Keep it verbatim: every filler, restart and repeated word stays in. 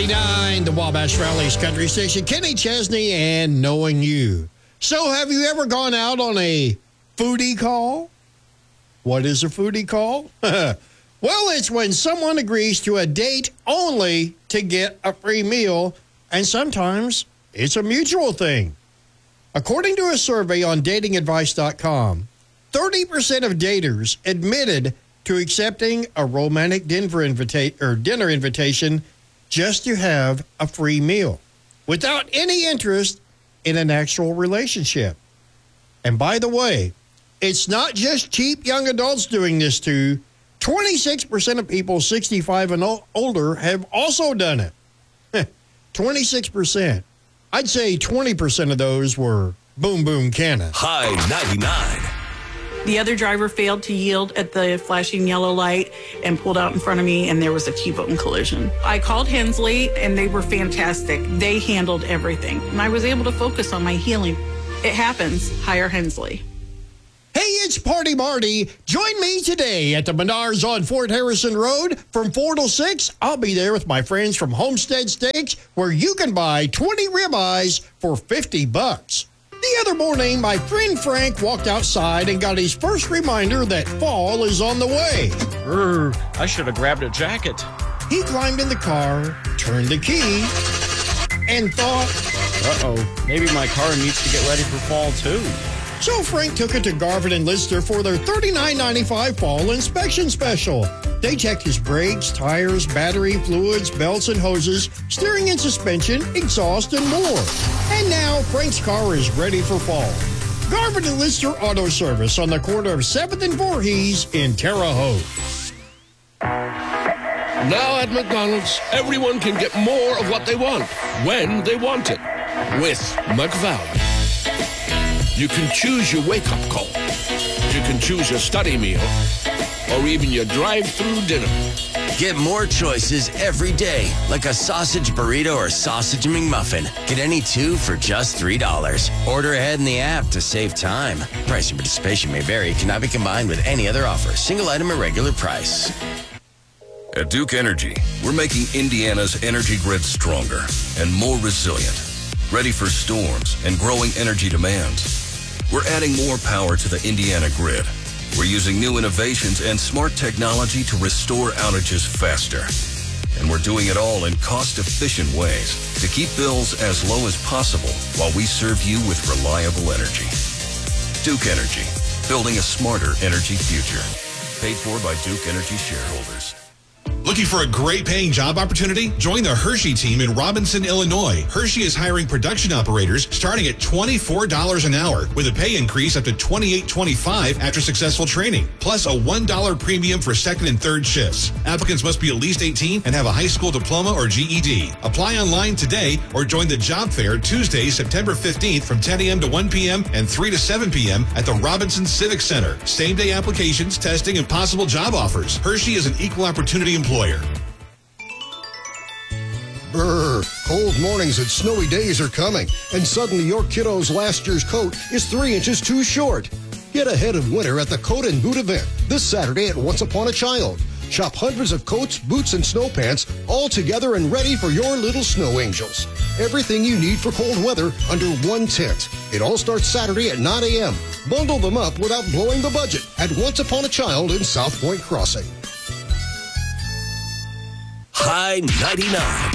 ninety-nine, the Wabash Valley's country station. Kenny Chesney and Knowing You. So have you ever gone out on a foodie call? What is a foodie call? Well, it's when someone agrees to a date only to get a free meal, and sometimes it's a mutual thing. According to a survey on dating advice dot com, thirty percent of daters admitted to accepting a romantic dinner, invita- or dinner invitation just to have a free meal without any interest in an actual relationship. And by the way, it's not just cheap young adults doing this too. twenty-six percent of people sixty-five and older have also done it. twenty-six percent. I'd say twenty percent of those were boom boom canna. High ninety-nine. The other driver failed to yield at the flashing yellow light and pulled out in front of me, and there was a T-bone collision. I called Hensley, and they were fantastic. They handled everything, and I was able to focus on my healing. It happens. Hire Hensley. Hey, it's Party Marty. Join me today at the Menards on Fort Harrison Road from four till six. I'll be there with my friends from Homestead Steaks, where you can buy twenty ribeyes for fifty bucks. The other morning, my friend Frank walked outside and got his first reminder that fall is on the way. Brr, I should have grabbed a jacket. He climbed in the car, turned the key, and thought, Uh-oh, maybe my car needs to get ready for fall, too. So Frank took it to Garvin and Lister for their thirty-nine ninety-five fall inspection special. They checked his brakes, tires, battery, fluids, belts and hoses, steering and suspension, exhaust, and more. And now Frank's car is ready for fall. Garvin and Lister Auto Service on the corner of seventh and Voorhees in Terre Haute. Now at McDonald's, everyone can get more of what they want, when they want it, with McValue. You can choose your wake-up call. You can choose your study meal, or even your drive-through dinner. Get more choices every day, like a sausage burrito or sausage McMuffin. Get any two for just three dollars. Order ahead in the app to save time. Price and participation may vary. Cannot be combined with any other offer. Single item at regular price. At Duke Energy, we're making Indiana's energy grid stronger and more resilient, ready for storms and growing energy demands. We're adding more power to the Indiana grid. We're using new innovations and smart technology to restore outages faster. And we're doing it all in cost-efficient ways to keep bills as low as possible while we serve you with reliable energy. Duke Energy, building a smarter energy future. Paid for by Duke Energy shareholders. Looking for a great paying job opportunity? Join the Hershey team in Robinson, Illinois. Hershey is hiring production operators starting at twenty-four dollars an hour with a pay increase up to twenty-eight twenty-five after successful training, plus a one dollar premium for second and third shifts. Applicants must be at least eighteen and have a high school diploma or G E D. Apply online today or join the job fair Tuesday, September fifteenth from ten a.m. to one p.m. and three to seven p.m. at the Robinson Civic Center. Same-day applications, testing, and possible job offers. Hershey is an equal opportunity employer. Brr, cold mornings and snowy days are coming, and suddenly your kiddo's last year's coat is three inches too short. Get ahead of winter at the Coat and Boot event this Saturday at Once Upon a Child. Shop hundreds of coats, boots, and snow pants all together and ready for your little snow angels. Everything you need for cold weather under one tent. It all starts Saturday at nine a.m. Bundle them up without blowing the budget at Once Upon a Child in South Point Crossing. High ninety-nine.